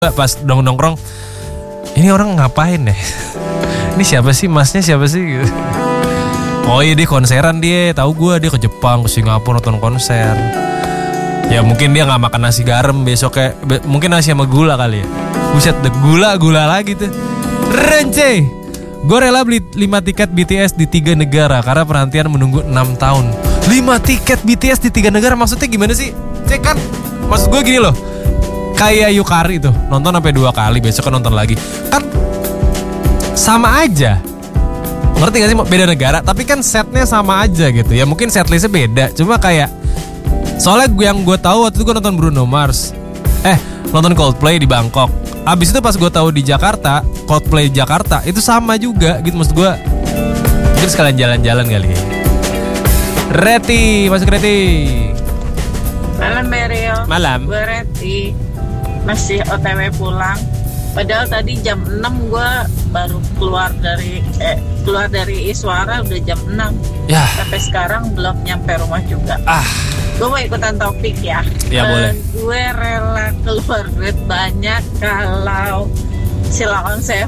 Pas nongkrong, ini orang ngapain ya? Ini siapa sih, masnya siapa sih gitu. Oh iya, dia konseran, dia tahu gue, dia ke Jepang, ke Singapura nonton konser. Ya mungkin dia nggak makan nasi garam besoknya, mungkin nasi sama gula kali ya. Buset, gula lagi tuh. Rence, gue rela beli 5 tiket BTS di 3 negara karena penantian menunggu 6 tahun. 5 tiket BTS di 3 negara maksudnya gimana sih? Cek kan, maksud gue gini loh. Kayak Yukari tuh, nonton sampai 2 kali, besok kan nonton lagi. Kan sama aja. Ngerti gak sih, beda negara, tapi kan setnya sama aja gitu. Ya mungkin setlistnya beda, cuma kayak soalnya yang gue tahu waktu itu gue nonton Bruno Mars. Nonton Coldplay di Bangkok. Abis itu pas gue tahu di Jakarta, Coldplay Jakarta itu sama juga gitu, maksud gue. Mungkin sekalian jalan-jalan kali ya. Reti, masuk Reti. Malam Berio. Malam. Gue Reti. Masih OTW pulang. Padahal tadi jam 6 gue baru keluar dari Iswara udah jam 6. Ya. Sampai sekarang belum nyampe rumah juga. Gue mau ikutan topik ya. Ya boleh. Gue rela keluar duit banyak kalau Sheila on 7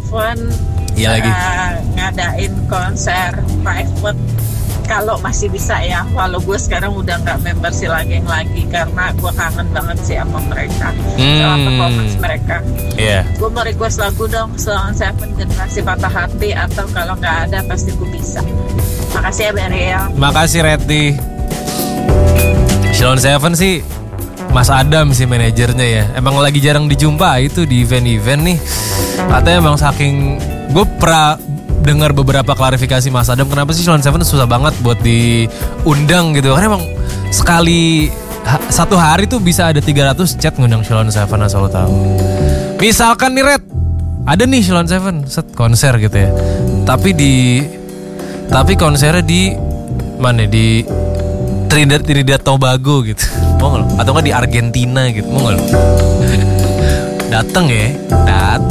ngadain konser private. Kalau masih bisa ya, walau gue sekarang udah gak member Sheila Gang lagi karena gue kangen banget sih sama mereka, sama performance mereka. Gue mau request lagu dong, Sheila on 7 Generasi Patah Hati, atau kalau gak ada pasti gue bisa. Makasih ya Beriel. Makasih Reti. Sheila on 7 sih Mas Adam sih manajernya ya. Emang lagi jarang dijumpa itu di event-event nih. Katanya emang saking, gue pernah dengar beberapa klarifikasi Mas Adam kenapa sih Sheila on 7 susah banget buat diundang gitu. Karena emang sekali satu hari tuh bisa ada 300 chat ngundang Sheila on 7 asal lo tahu. Misalkan nih Red, ada nih Sheila on 7 set konser gitu ya. Tapi konsernya di mana, di Trinidad Tobago gitu. Mau nggak lo? Atau nggak di Argentina gitu, mau nggak lo? Dateng ya, dateng.